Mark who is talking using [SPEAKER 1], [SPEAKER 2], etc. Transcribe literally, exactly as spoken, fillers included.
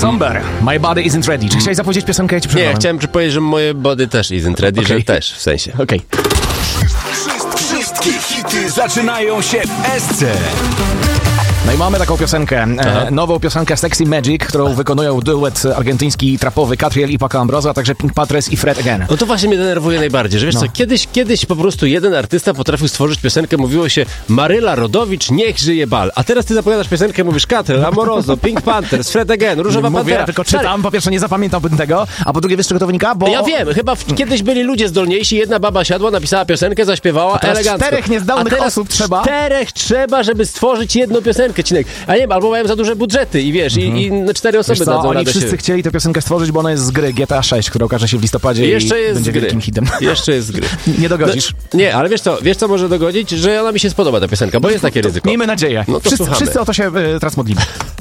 [SPEAKER 1] Somber, My Body Isn't Ready. Czy chciałeś zapowiedzieć piosenkę? Ja ci
[SPEAKER 2] Nie,
[SPEAKER 1] przerwałem.
[SPEAKER 2] chciałem powiedzieć, że moje body też isn't ready,
[SPEAKER 1] Okay.
[SPEAKER 2] że też, w sensie.
[SPEAKER 1] Okej.
[SPEAKER 3] Wszystkie hity zaczynają się w S C.
[SPEAKER 1] No i mamy taką piosenkę, e, nową piosenkę Sexy Magic, którą wykonują duet argentyński trapowy Catriel i Paco Ambrose, a także Pink Patres i Fred Again.
[SPEAKER 2] No to właśnie mnie denerwuje najbardziej, że wiesz
[SPEAKER 1] No.
[SPEAKER 2] co, kiedyś, kiedyś po prostu jeden artysta potrafił stworzyć piosenkę, mówiło się Maryla Rodowicz, niech żyje bal, a teraz ty zapowiadasz piosenkę, mówisz Catriel, Amoroso, Pink Panthers, Fred Again, Różowa
[SPEAKER 1] Mówię,
[SPEAKER 2] Pantera.
[SPEAKER 1] tylko czytam, po pierwsze nie zapamiętałbym tego, a po drugie wiesz z czego to wynika? Bo
[SPEAKER 2] Ja wiem, chyba w, kiedyś byli ludzie zdolniejsi, jedna baba siadła, napisała piosenkę, zaśpiewała
[SPEAKER 1] teraz
[SPEAKER 2] elegancko.
[SPEAKER 1] czterech niezdolnych
[SPEAKER 2] a teraz
[SPEAKER 1] osób trzeba.
[SPEAKER 2] czterech trzeba, żeby stworzyć jedną piosenkę, Cinek. A nie wiem, albo mają za duże budżety i wiesz, i, i na cztery osoby
[SPEAKER 1] Wiesz co,
[SPEAKER 2] dadzą
[SPEAKER 1] oni
[SPEAKER 2] radę
[SPEAKER 1] wszyscy
[SPEAKER 2] się...
[SPEAKER 1] chcieli tę piosenkę stworzyć, bo ona jest z gry G T A sześć, która okaże się w listopadzie
[SPEAKER 2] I jeszcze
[SPEAKER 1] i
[SPEAKER 2] jest
[SPEAKER 1] będzie
[SPEAKER 2] z gry.
[SPEAKER 1] wielkim hitem.
[SPEAKER 2] Jeszcze jest z gry.
[SPEAKER 1] Nie dogodzisz.
[SPEAKER 2] No, nie, ale wiesz co, wiesz co może dogodzić? Że ona mi się spodoba, ta piosenka, bo jest takie ryzyko.
[SPEAKER 1] Miejmy nadzieję.
[SPEAKER 2] No to
[SPEAKER 1] wszyscy,
[SPEAKER 2] słuchamy.
[SPEAKER 1] wszyscy o to się y, teraz modlimy.